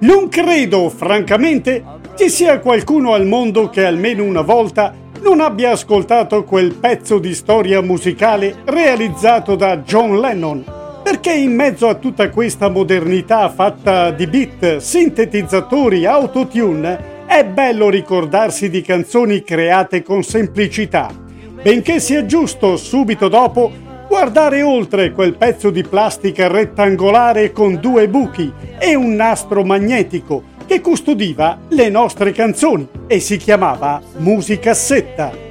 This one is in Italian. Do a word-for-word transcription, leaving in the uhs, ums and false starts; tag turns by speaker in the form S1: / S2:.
S1: Non credo, francamente, ci sia qualcuno al mondo che almeno una volta non abbia ascoltato quel pezzo di storia musicale realizzato da John Lennon, perché in mezzo a tutta questa modernità fatta di beat, sintetizzatori, autotune, è bello ricordarsi di canzoni create con semplicità, benché sia giusto subito dopo guardare oltre quel pezzo di plastica rettangolare con due buchi e un nastro magnetico che custodiva le nostre canzoni e si chiamava musicassetta.